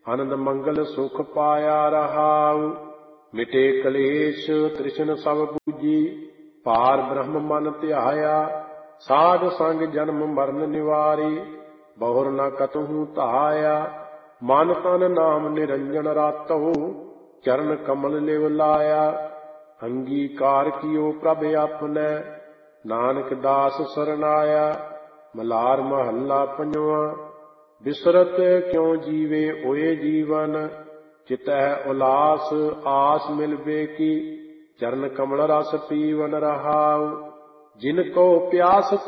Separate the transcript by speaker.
Speaker 1: ਆਨੰਦ ਮੰਗਲ ਸੁਖ ਪਾਇਆ ਰਹਾਉ। ਮਿਟੇ ਕਲੇਸ਼ ਤ੍ਰਿਸ਼ਨ ਸਭ ਬੂਝੀ, ਭਾਰ ਬ੍ਰਹਮ ਮਨ ਧਿਆਇਆ। ਸਾਧ ਸੰਗ ਜਨਮ ਮਰਨ ਨਿਵਾਰੀ, ਬਹੁਰ ਨ ਕਤਹੂ ਧਾਇਆ। ਮਨ ਤਨ ਨਾਮ ਨਿਰੰਜਨ ਰਾਤਹੁ, ਚਰਨ ਕਮਲ ਲਿਵ ਲਾਇਆ। ਅੰਗੀਕਾਰ ਕੀਓ ਪ੍ਰਭ ਆਪਨੈ, ਨਾਨਕ ਦਾਸ ਸਰਨਾਇਆ। ਮਲਾਰ ਮਹੱਲਾ ਪੰਜਵਾਂ। ਬਿਸਰਤ ਕਿਉ ਜੀਵੇ ਓਏ ਜੀਵਨ, ਚਿਤਹਿ ਉਲਾਸ ਆਸ ਮਿਲਵੇ ਕੀ। ਚਰਨ ਕਮਲ ਰਸ ਪੀਵਨ ਰਹਾਉ, ਜਿਨ ਕੋ ਪਿਆਸ